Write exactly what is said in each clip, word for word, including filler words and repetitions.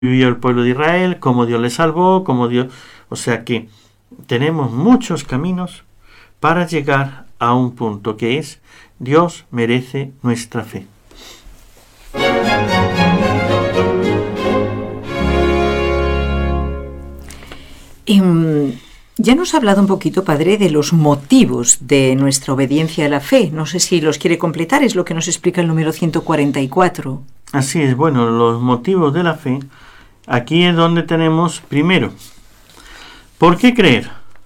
vivió el pueblo de Israel, cómo Dios le salvó, cómo Dios... O sea que tenemos muchos caminos para llegar a un punto que es Dios merece nuestra fe. Um, ya nos ha hablado un poquito, Padre, de los motivos de nuestra obediencia a la fe. No sé si los quiere completar, es lo que nos explica el número ciento cuarenta y cuatro. Así es, bueno, los motivos de la fe, aquí es donde tenemos primero, ¿por qué creer?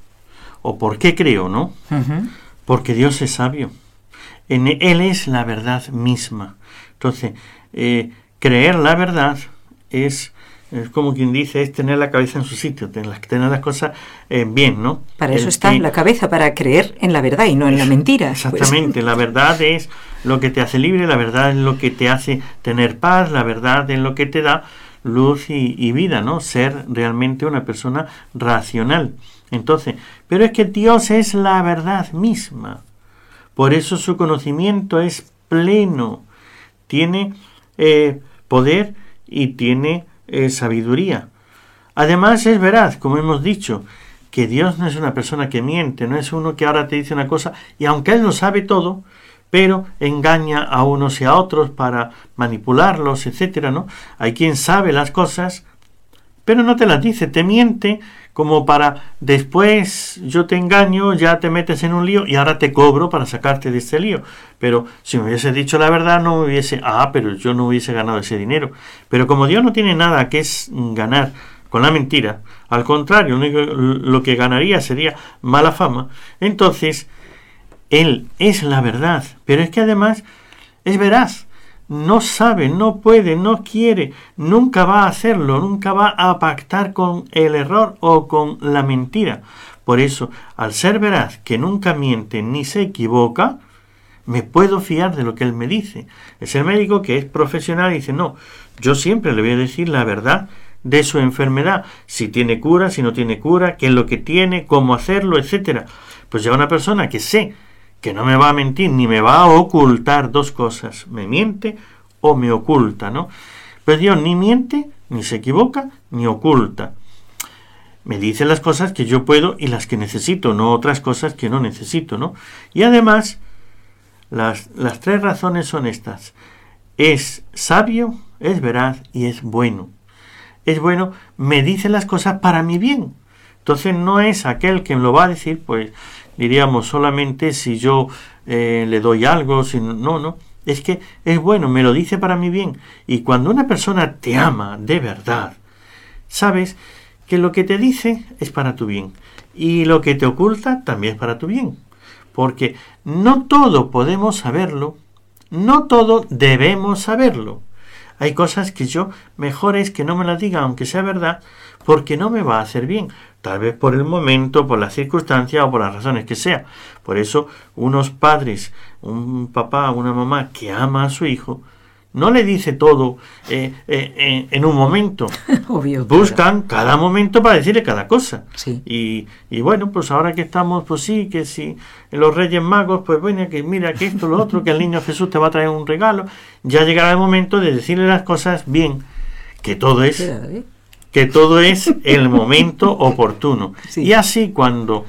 O ¿por qué creo, no? Uh-huh. Porque Dios es sabio. En Él es la verdad misma. Entonces, eh, creer la verdad es, es como quien dice, es tener la cabeza en su sitio, tener, tener las cosas eh, bien, ¿no? Para eso El, está que, la cabeza, para creer en la verdad y no en la mentira. Exactamente, pues. La verdad es lo que te hace libre, la verdad es lo que te hace tener paz, la verdad es lo que te da luz y, y vida, ¿no? Ser realmente una persona racional. Entonces, pero es que Dios es la verdad misma. Por eso su conocimiento es pleno. Tiene eh, poder y tiene eh, sabiduría. Además es veraz, como hemos dicho, que Dios no es una persona que miente, no es uno que ahora te dice una cosa y aunque Él lo sabe todo, pero engaña a unos y a otros para manipularlos, etcétera, ¿no? Hay quien sabe las cosas, pero no te las dice, te miente como para después yo te engaño, ya te metes en un lío y ahora te cobro para sacarte de este lío. Pero si me hubiese dicho la verdad no me hubiese, ah, pero yo no hubiese ganado ese dinero. Pero como Dios no tiene nada que es ganar con la mentira, al contrario, lo que ganaría sería mala fama, entonces Él es la verdad, pero es que además es veraz. No sabe, no puede, no quiere, nunca va a hacerlo, nunca va a pactar con el error o con la mentira. Por eso, al ser veraz, que nunca miente ni se equivoca, me puedo fiar de lo que él me dice. Es el médico que es profesional y dice, no, yo siempre le voy a decir la verdad de su enfermedad, si tiene cura, si no tiene cura, qué es lo que tiene, cómo hacerlo, etcétera. Pues ya una persona que sé que no me va a mentir ni me va a ocultar dos cosas, me miente o me oculta, ¿no? Pues Dios ni miente, ni se equivoca, ni oculta. Me dice las cosas que yo puedo y las que necesito, no otras cosas que no necesito, ¿no? Y además, las, las tres razones son estas. Es sabio, es veraz y es bueno. Es bueno, me dice las cosas para mi bien. Entonces no es aquel que me lo va a decir, pues diríamos solamente si yo eh, le doy algo, si no, no, no, es que es bueno, me lo dice para mi bien. Y cuando una persona te ama de verdad, sabes que lo que te dice es para tu bien y lo que te oculta también es para tu bien, porque no todo podemos saberlo, no todo debemos saberlo. Hay cosas que yo mejor es que no me las diga, aunque sea verdad, porque no me va a hacer bien. Tal vez por el momento, por las circunstancias o por las razones que sea. Por eso, unos padres, un papá, una mamá que ama a su hijo, no le dice todo eh, eh, eh, en un momento. Obvio, buscan claro. Cada momento para decirle cada cosa. Sí. Y, y bueno, pues ahora que estamos, pues sí, que si los Reyes Magos, pues bueno, que mira que esto, lo otro, que el niño Jesús te va a traer un regalo. Ya llegará el momento de decirle las cosas bien, que todo es... ¿eh? que todo es el momento oportuno. Sí. Y así cuando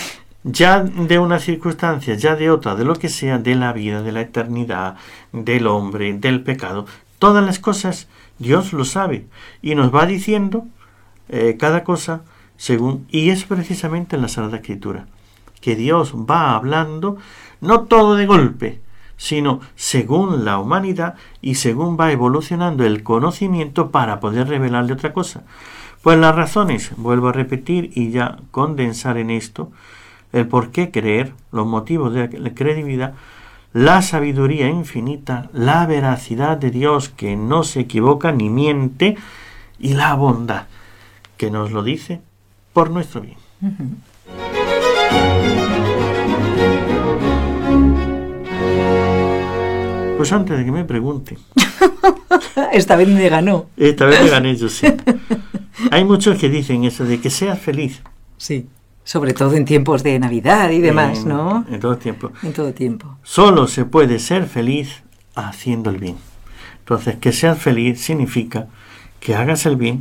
ya de una circunstancia, ya de otra, de lo que sea, de la vida, de la eternidad, del hombre, del pecado, todas las cosas Dios lo sabe y nos va diciendo eh, cada cosa según, y es precisamente en la Sagrada Escritura, que Dios va hablando, no todo de golpe, sino según la humanidad y según va evolucionando el conocimiento para poder revelarle otra cosa. Pues las razones, vuelvo a repetir y ya condensar en esto, el por qué creer, los motivos de la credibilidad, la sabiduría infinita, la veracidad de Dios que no se equivoca ni miente y la bondad que nos lo dice por nuestro bien. Uh-huh. Pues antes de que me pregunte. Esta vez me ganó. Esta vez me gané yo, sí. Hay muchos que dicen eso de que seas feliz. Sí, sobre todo en tiempos de Navidad y demás, en, ¿no? En todo tiempo. En todo tiempo. Solo se puede ser feliz haciendo el bien. Entonces, que seas feliz significa que hagas el bien